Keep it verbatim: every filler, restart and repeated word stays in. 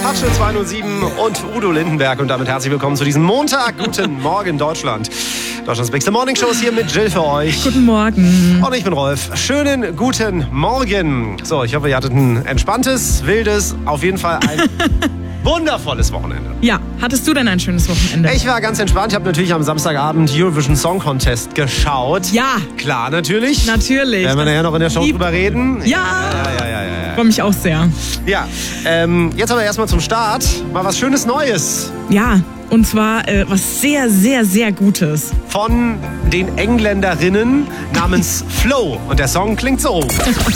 Patsche zwei null sieben und Udo Lindenberg. Und damit herzlich willkommen zu diesem Montag. Guten Morgen, Deutschland. Deutschlands Bigste Morning Show ist hier mit Jill für euch. Guten Morgen. Und ich bin Rolf. Schönen guten Morgen. So, ich hoffe, ihr hattet ein entspanntes, wildes, auf jeden Fall ein wundervolles Wochenende. Ja, hattest du denn ein schönes Wochenende? Ich war ganz entspannt. Ich habe natürlich am Samstagabend Eurovision Song Contest geschaut. Ja. Klar, natürlich. Natürlich. Werden wir nachher noch in der Show Lieb- drüber reden. Ja. Ja, ja, ja, ja. ja. Freue mich auch sehr. Ja, ähm, jetzt aber erstmal zum Start. Mal was Schönes Neues. Ja, und zwar äh, was sehr, sehr, sehr Gutes. Von den Engländerinnen namens Flow. Und der Song klingt so.